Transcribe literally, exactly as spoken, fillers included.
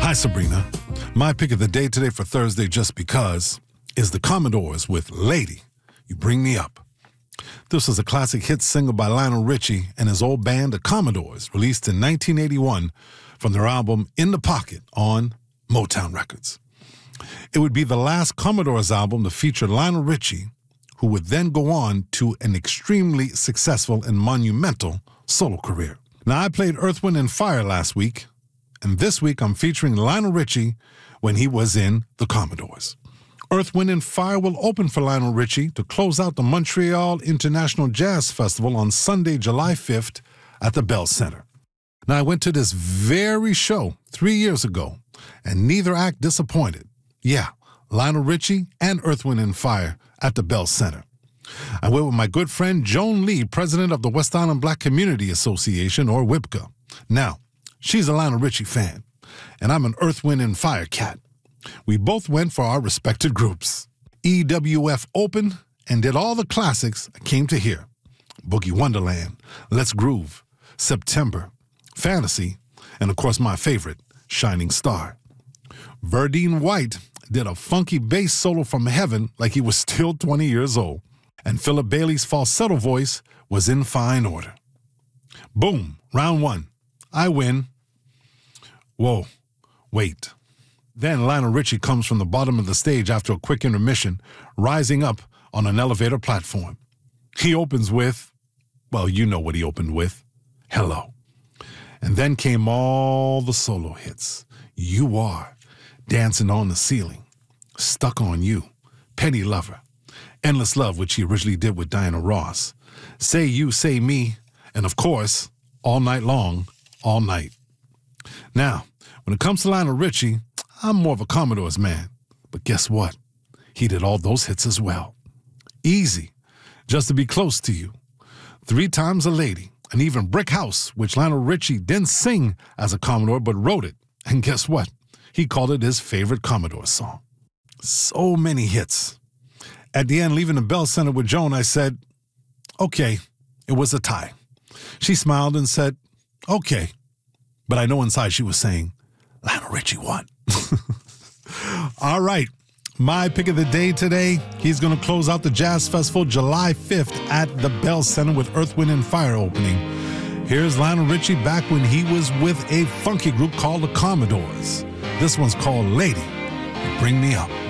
Hi, Sabrina. My pick of the day today for Thursday, just because, is the Commodores with Lady, You Bring Me Up. This was a classic hit single by Lionel Richie and his old band, the Commodores, released in nineteen eighty-one from their album In the Pocket on Motown Records. It would be the last Commodores album to feature Lionel Richie, who would then go on to an extremely successful and monumental solo career. Now, I played Earth, Wind and Fire last week, and this week I'm featuring Lionel Richie when he was in the Commodores. Earth, Wind and Fire will open for Lionel Richie to close out the Montreal International Jazz Festival on Sunday, July fifth at the Bell Center. Now, I went to this very show three years ago, and neither act disappointed. Yeah, Lionel Richie and Earth, Wind and Fire at the Bell Center. I went with my good friend Joan Lee, president of the West Island Black Community Association, or W I B C A. Now, she's a Lionel Richie fan, and I'm an Earth, Wind and Fire cat. We both went for our respected groups. E W F opened and did all the classics I came to hear. Boogie Wonderland, Let's Groove, September, Fantasy, and of course my favorite, Shining Star. Verdine White did a funky bass solo from heaven like he was still twenty years old. And Philip Bailey's falsetto voice was in fine order. Boom, round one. I win. Whoa, wait. Then Lionel Richie comes from the bottom of the stage after a quick intermission, rising up on an elevator platform. He opens with, well, you know what he opened with, Hello. And then came all the solo hits. You Are, Dancing on the Ceiling, Stuck on You, Penny Lover, Endless Love, which he originally did with Diana Ross, Say You, Say Me, and of course, All Night Long, All Night. Now, when it comes to Lionel Richie, I'm more of a Commodores man, but guess what? He did all those hits as well. Easy, Just to Be Close to You, Three Times a Lady, and even Brick House, which Lionel Richie didn't sing as a Commodore, but wrote it. And guess what? He called it his favorite Commodore song. So many hits. At the end, leaving the Bell Center with Joan, I said, okay, it was a tie. She smiled and said, okay. But I know inside she was saying, Lionel Richie won. All right, my pick of the day today, he's going to close out the Jazz Festival July fifth at the Bell Center with Earth, Wind and Fire opening. Here's Lionel Richie back when he was with a funky group called the Commodores. This one's called Lady, You Bring Me Up.